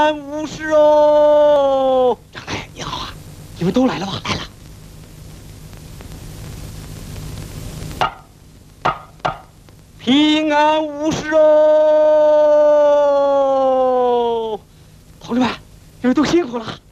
无事哦。张来，你好啊，你们都来了吧？来了。平安无事哦。同志们，你们都辛苦了。